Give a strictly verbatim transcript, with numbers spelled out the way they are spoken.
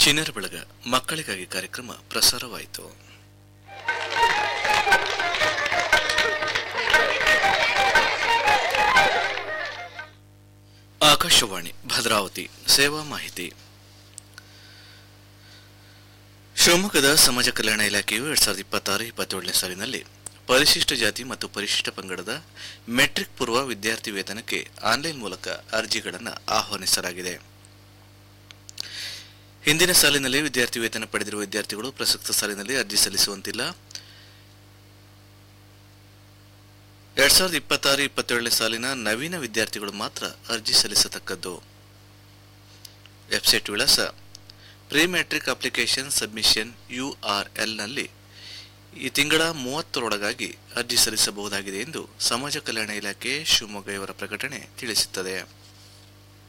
ಚಿಣ್ಣರ ಬಳಗ ಮಕ್ಕಳಿಗಾಗಿ ಕಾರ್ಯಕ್ರಮ ಪ್ರಸಾರವಾಯಿತು. ಆಕಾಶವಾಣಿ ಭದ್ರಾವತಿ ಸೇವಾ ಮಾಹಿತಿ. ಶಿವಮೊಗ್ಗದ ಸಮಾಜ ಕಲ್ಯಾಣ ಇಲಾಖೆಯು ಎರಡ್ ಸಾವಿರದ ಇಪ್ಪತ್ತಾರು ಇಪ್ಪತ್ತೇಳನೇ ಸಾಲಿನಲ್ಲಿ ಪರಿಶಿಷ್ಟ ಜಾತಿ ಮತ್ತು ಪರಿಶಿಷ್ಟ ಪಂಗಡದ ಮೆಟ್ರಿಕ್ ಪೂರ್ವ ವಿದ್ಯಾರ್ಥಿ ವೇತನಕ್ಕೆ ಆನ್ಲೈನ್ ಮೂಲಕ ಅರ್ಜಿಗಳನ್ನು ಆಹ್ವಾನಿಸಲಾಗಿದೆ. ಹಿಂದಿನ ಸಾಲಿನಲ್ಲಿ ವಿದ್ಯಾರ್ಥಿ ವೇತನ ಪಡೆದಿರುವ ವಿದ್ಯಾರ್ಥಿಗಳು ಪ್ರಸಕ್ತ ಸಾಲಿನಲ್ಲಿ ಅರ್ಜಿ ಸಲ್ಲಿಸುವಂತಿಲ್ಲ. ಎರಡ್ ಸಾವಿರದ ಇಪ್ಪತ್ತಾರು ಇಪ್ಪತ್ತೇಳನೇ ಸಾಲಿನ ನವೀನ ವಿದ್ಯಾರ್ಥಿಗಳು ಮಾತ್ರ ಅರ್ಜಿ ಸಲ್ಲಿಸತಕ್ಕದ್ದು. ವೆಬ್ಸೈಟ್ ವಿಳಾಸ pre matrix application submission you are L ನಲ್ಲಿ ಈ ತಿಂಗಳ ಮೂವತ್ತರೊಳಗಾಗಿ ಅರ್ಜಿ ಸಲ್ಲಿಸಬಹುದಾಗಿದೆ ಎಂದು ಸಮಾಜ ಕಲ್ಯಾಣ ಇಲಾಖೆ ಶಿವಮೊಗ್ಗ ಇವರ ಪ್ರಕಟಣೆ ತಿಳಿಸುತ್ತದೆ.